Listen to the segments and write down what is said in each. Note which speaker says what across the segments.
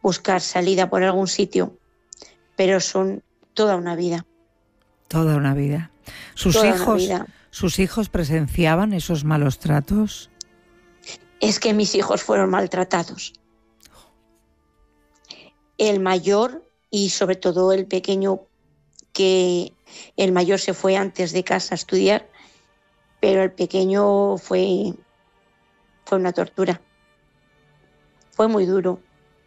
Speaker 1: buscar salida por algún sitio, pero son toda una vida.
Speaker 2: Toda una vida. ¿Sus hijos presenciaban esos malos tratos?
Speaker 1: Es que mis hijos fueron maltratados. El mayor y sobre todo el pequeño, que el mayor se fue antes de casa a estudiar, pero el pequeño fue una tortura. Fue muy duro.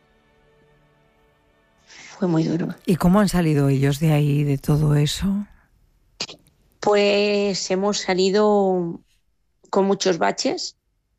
Speaker 1: Fue muy duro.
Speaker 2: ¿Y cómo han salido ellos de ahí, de todo eso?
Speaker 1: Pues hemos salido con muchos baches,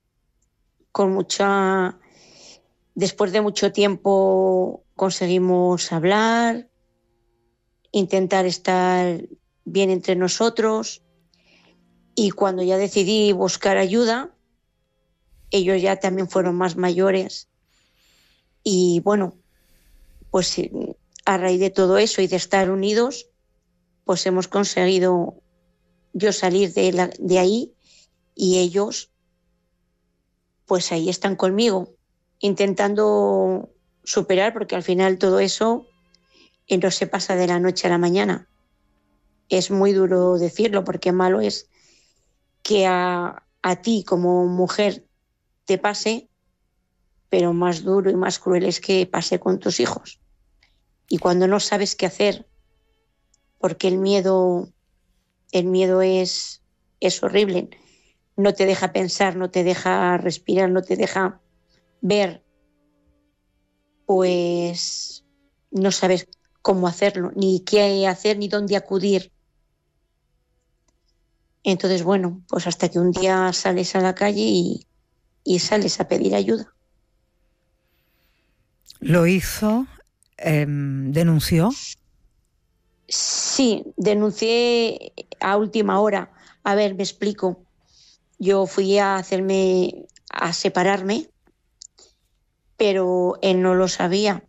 Speaker 1: después de mucho tiempo conseguimos hablar, intentar estar bien entre nosotros, y cuando ya decidí buscar ayuda, ellos ya también fueron más mayores, y bueno, pues a raíz de todo eso y de estar unidos, pues hemos conseguido yo salir de ahí, y ellos pues ahí están conmigo, intentando superar, porque al final todo eso no se pasa de la noche a la mañana. Es muy duro decirlo, porque malo es que a ti como mujer te pase, pero más duro y más cruel es que pase con tus hijos. Y cuando no sabes qué hacer, porque el miedo es horrible, no te deja pensar, no te deja respirar, no te deja ver, pues no sabes cómo hacerlo, ni qué hacer, ni dónde acudir. Entonces, bueno, pues hasta que un día sales a la calle y sales a pedir ayuda.
Speaker 2: ¿Lo hizo? ¿Denunció?
Speaker 1: Sí, denuncié a última hora. A ver, me explico. Yo fui a separarme, pero él no lo sabía,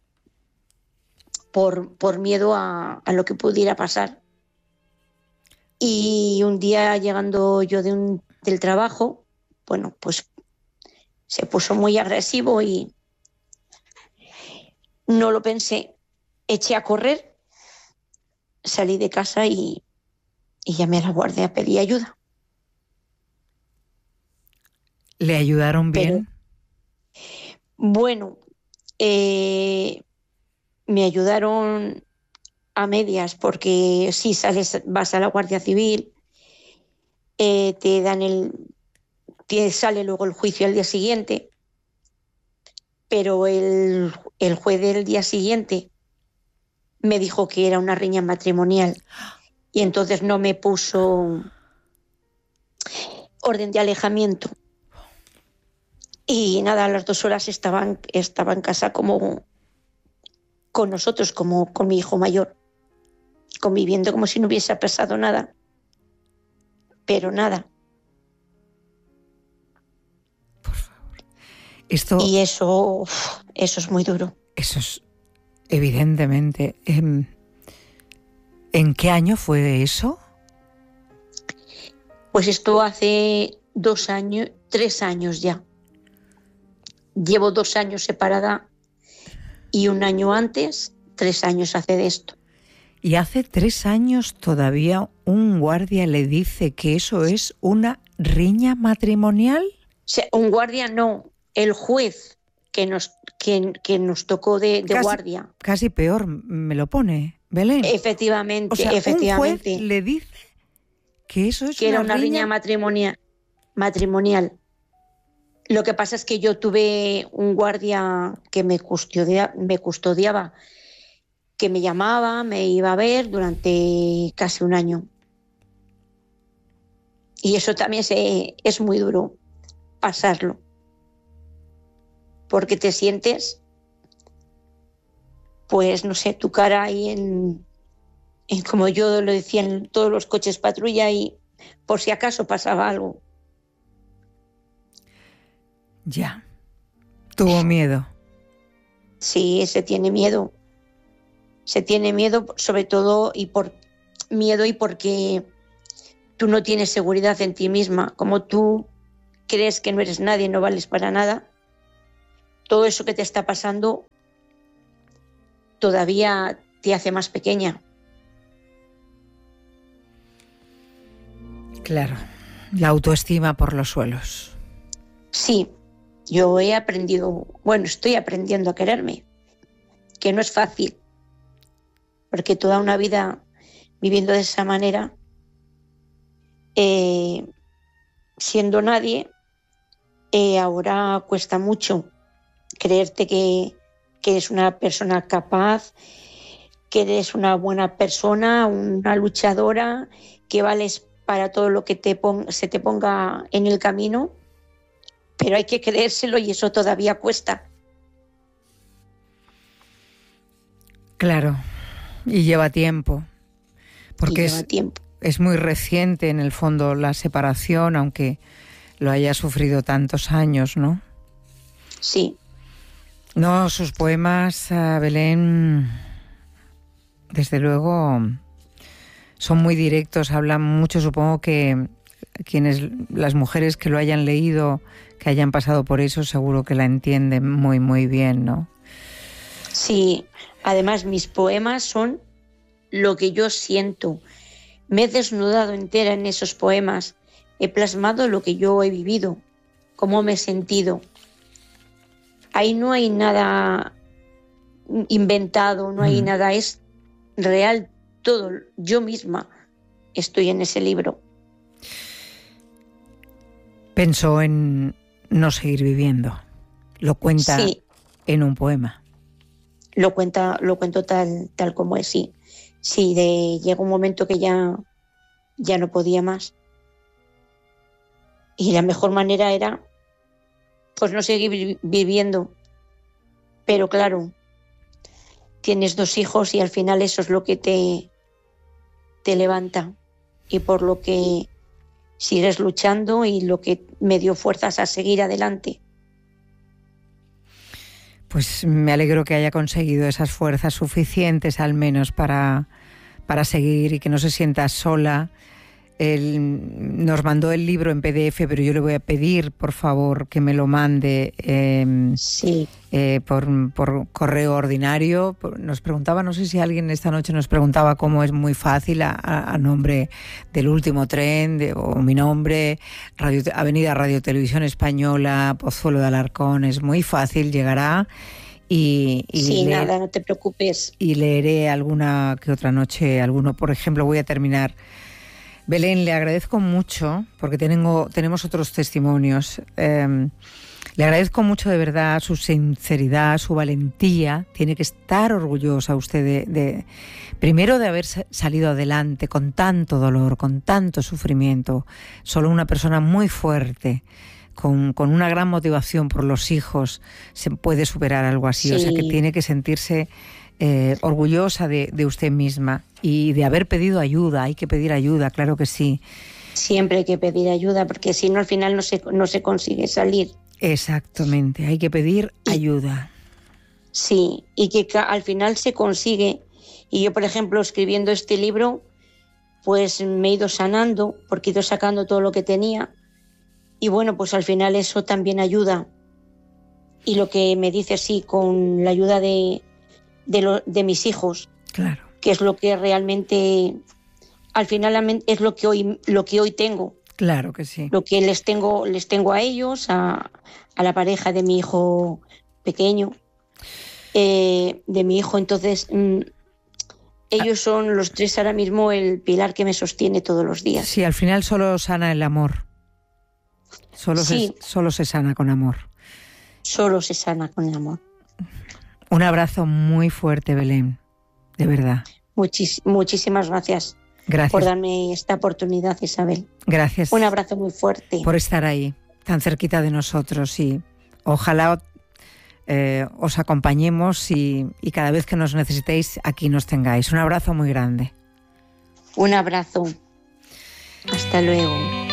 Speaker 1: por miedo a lo que pudiera pasar. Y un día, llegando yo del trabajo, bueno, pues se puso muy agresivo y no lo pensé. Eché a correr, salí de casa y llamé a la guardia, pedí ayuda.
Speaker 2: ¿Le ayudaron bien?
Speaker 1: Pero, bueno, me ayudaron a medias, porque sí, vas a la Guardia Civil, te sale luego el juicio al día siguiente, pero el juez del día siguiente me dijo que era una riña matrimonial, y entonces no me puso orden de alejamiento. Y nada, a las 2 horas estaba en casa como con nosotros, como con mi hijo mayor, conviviendo como si no hubiese pasado nada. Pero nada.
Speaker 2: Por favor.
Speaker 1: Y eso es muy duro.
Speaker 2: Eso es, evidentemente. ¿En qué año fue eso?
Speaker 1: Pues esto hace 3 años ya. Llevo 2 años separada, y un año antes, 3 años hace de esto.
Speaker 2: Y hace 3 años todavía un guardia le dice que eso es una riña matrimonial.
Speaker 1: O sea, un guardia no, el juez que nos tocó de guardia.
Speaker 2: Casi peor me lo pone, Belén.
Speaker 1: Efectivamente,
Speaker 2: o sea,
Speaker 1: efectivamente.
Speaker 2: Un juez le dice que eso es
Speaker 1: que era una riña matrimonial. Lo que pasa es que yo tuve un guardia que me custodiaba, que me llamaba, me iba a ver durante casi un año. Y eso también es muy duro pasarlo, porque te sientes, pues no sé, tu cara ahí en como yo lo decía, en todos los coches patrulla, y por si acaso pasaba algo.
Speaker 2: Ya. ¿Tuvo miedo?
Speaker 1: Sí, se tiene miedo. Se tiene miedo, sobre todo, y porque tú no tienes seguridad en ti misma. Como tú crees que no eres nadie, no vales para nada, todo eso que te está pasando todavía te hace más pequeña.
Speaker 2: Claro, la autoestima por los suelos.
Speaker 1: Sí, yo estoy aprendiendo a quererme, que no es fácil, porque toda una vida viviendo de esa manera, siendo nadie, ahora cuesta mucho creerte que eres una persona capaz, que eres una buena persona, una luchadora, que vales para todo lo que se te ponga en el camino, pero hay que creérselo y eso todavía cuesta.
Speaker 2: Claro, y lleva tiempo, porque
Speaker 1: lleva tiempo.
Speaker 2: Es muy reciente en el fondo la separación, aunque lo haya sufrido tantos años, ¿no?
Speaker 1: Sí.
Speaker 2: No, sus poemas, Belén, desde luego son muy directos, hablan mucho. Supongo que las mujeres que lo hayan leído, que hayan pasado por eso, seguro que la entienden muy, muy bien, ¿no?
Speaker 1: Sí, además mis poemas son lo que yo siento. Me he desnudado entera en esos poemas, he plasmado lo que yo he vivido, cómo me he sentido. Ahí no hay nada inventado, no hay nada, es real todo. Yo misma estoy en ese libro.
Speaker 2: Pensó en no seguir viviendo. Lo cuenta en un poema.
Speaker 1: Lo cuento tal como es, sí. Sí, llega un momento que ya no podía más. Y la mejor manera era pues no seguir viviendo. Pero claro, tienes 2 hijos y al final eso es lo que te levanta y por lo que sigues luchando y lo que me dio fuerzas a seguir adelante.
Speaker 2: Pues me alegro que haya conseguido esas fuerzas suficientes al menos para seguir y que no se sienta sola. Él nos mandó el libro en PDF, pero yo le voy a pedir, por favor, que me lo mande por correo ordinario. Nos preguntaba, no sé si alguien esta noche nos preguntaba cómo es muy fácil a nombre del Último Tren, o mi nombre, Avenida Radio Televisión Española, Pozuelo de Alarcón, es muy fácil, llegará. Y
Speaker 1: sí, nada, no te preocupes.
Speaker 2: Y leeré alguna que otra noche, por ejemplo, voy a terminar. Belén, le agradezco mucho, porque tenemos otros testimonios. Le agradezco mucho de verdad su sinceridad, su valentía. Tiene que estar orgullosa usted primero de haber salido adelante con tanto dolor, con tanto sufrimiento. Solo una persona muy fuerte, con una gran motivación por los hijos, se puede superar algo así. Sí. O sea que tiene que sentirse orgullosa de usted misma y de haber pedido ayuda. Hay que pedir ayuda, claro que sí.
Speaker 1: Siempre hay que pedir ayuda, porque si no al final no se consigue salir.
Speaker 2: Exactamente, hay que pedir ayuda.
Speaker 1: Sí, y que al final se consigue. Y yo, por ejemplo, escribiendo este libro, pues me he ido sanando, porque he ido sacando todo lo que tenía. Y bueno, pues al final eso también ayuda. Y lo que me dice, sí, con la ayuda de mis hijos.
Speaker 2: Claro.
Speaker 1: Que es lo que realmente, al final es lo que hoy tengo.
Speaker 2: Claro que sí.
Speaker 1: Lo que les tengo a ellos, a la pareja de mi hijo pequeño, de mi hijo. Entonces, ellos son los 3 ahora mismo el pilar que me sostiene todos los días.
Speaker 2: Sí, al final solo sana el amor. Solo se sana con amor.
Speaker 1: Solo se sana con el amor.
Speaker 2: Un abrazo muy fuerte, Belén, de verdad.
Speaker 1: Muchísimas gracias.
Speaker 2: Gracias
Speaker 1: por darme esta oportunidad, Isabel.
Speaker 2: Gracias.
Speaker 1: Un abrazo muy fuerte.
Speaker 2: Por estar ahí, tan cerquita de nosotros, y ojalá os acompañemos y cada vez que nos necesitéis, aquí nos tengáis. Un abrazo muy grande.
Speaker 1: Un abrazo. Hasta luego.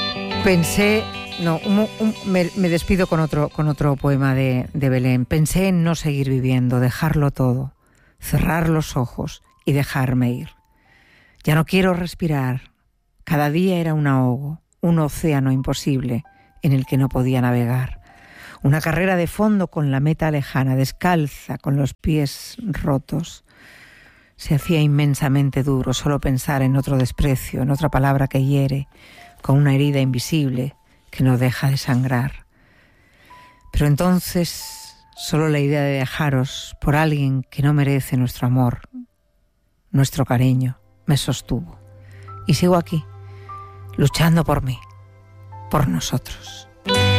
Speaker 2: Me despido con otro poema de Belén. Pensé en no seguir viviendo, dejarlo todo, cerrar los ojos y dejarme ir. Ya no quiero respirar. Cada día era un ahogo, un océano imposible en el que no podía navegar. Una carrera de fondo con la meta lejana, descalza, con los pies rotos. Se hacía inmensamente duro solo pensar en otro desprecio, en otra palabra que hiere, con una herida invisible que no deja de sangrar. Pero entonces solo la idea de dejaros por alguien que no merece nuestro amor, nuestro cariño, me sostuvo. Y sigo aquí, luchando por mí, por nosotros.